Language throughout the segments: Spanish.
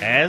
Es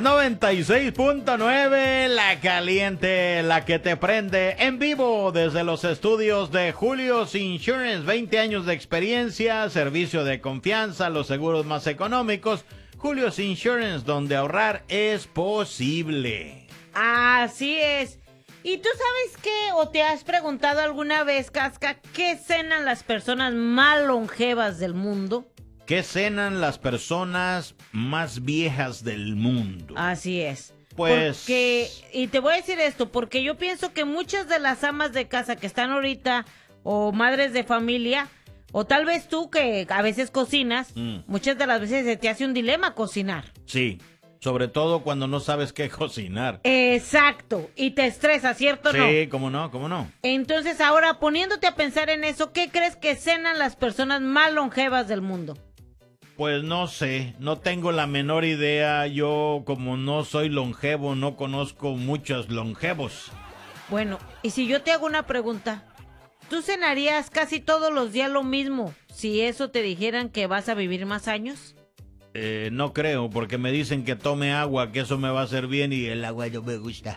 96.9, la caliente, la que te prende, en vivo desde los estudios de Julio's Insurance. 20 años de experiencia, servicio de confianza, los seguros más económicos. Julio's Insurance, donde ahorrar es posible. Así es. ¿Y tú sabes qué? ¿O te has preguntado alguna vez, Casca, qué cenan las personas más longevas del mundo? ¿Qué cenan las personas más viejas del mundo? Así es. Pues... y te voy a decir esto, porque yo pienso que muchas de las amas de casa que están ahorita, o madres de familia, o tal vez tú que a veces cocinas, muchas de las veces se te hace un dilema cocinar. Sí, sobre todo cuando no sabes qué cocinar. Exacto, y te estresa, ¿cierto o no? Sí, cómo no, cómo no. Entonces ahora, poniéndote a pensar en eso, ¿qué crees que cenan las personas más longevas del mundo? Pues no sé, no tengo la menor idea. Yo, como no soy longevo, no conozco muchos longevos. Bueno, y si yo te hago una pregunta, ¿tú cenarías casi todos los días lo mismo si eso te dijeran que vas a vivir más años? No creo, porque me dicen que tome agua, que eso me va a hacer bien y el agua no me gusta.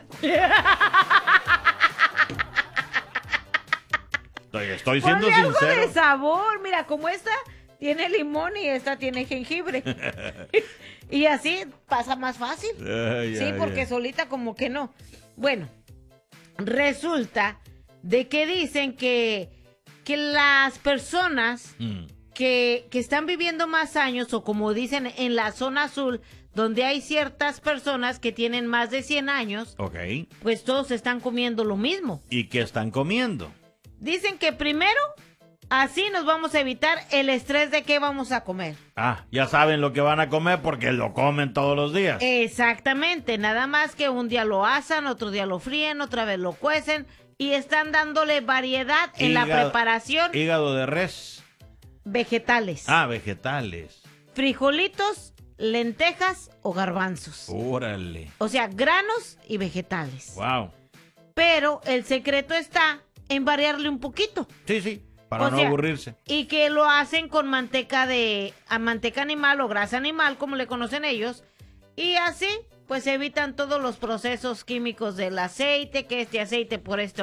Estoy siendo Ponle sincero. algo de sabor, mira, como esta tiene limón y esta tiene jengibre. Y así pasa más fácil. Sí, porque solita como que no. Bueno, resulta de que dicen que las personas que están viviendo más años, o como dicen en la zona azul, donde hay ciertas personas que tienen más de 100 años, pues todos están comiendo lo mismo. ¿Y qué están comiendo? Dicen que primero, así nos vamos a evitar el estrés de qué vamos a comer. Ah, ya saben lo que van a comer porque lo comen todos los días. Exactamente, nada más que un día lo asan, otro día lo fríen, otra vez lo cuecen y están dándole variedad en la preparación. Hígado de res. Vegetales. Ah, vegetales. Frijolitos, lentejas o garbanzos. Órale. O sea, granos y vegetales. Wow. Pero el secreto está en variarle un poquito. Sí, para no aburrirse. Y que lo hacen con manteca animal o grasa animal, como le conocen ellos. Y así, pues evitan todos los procesos químicos del aceite, que este aceite por esto